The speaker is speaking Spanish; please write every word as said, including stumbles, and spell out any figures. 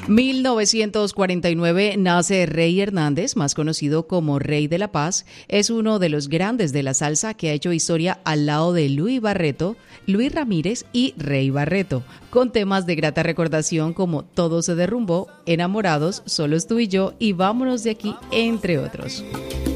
mil novecientos cuarenta y nueve nace Rey Hernández, más conocido como Rey de la Paz. Es uno de los grandes de la salsa que ha hecho historia al lado de Luis Barreto, Luis Ramírez y Rey Barreto, con temas de grata recordación como Todo se derrumbó, Enamorados, Solos tú y yo y Vámonos de aquí, entre otros.